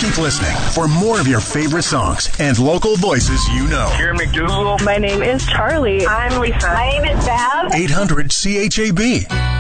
Keep listening for more of your favorite songs and local voices you know. Karen McDougal. My name is Charlie. I'm Lisa. My name is Val. 800 CHAB.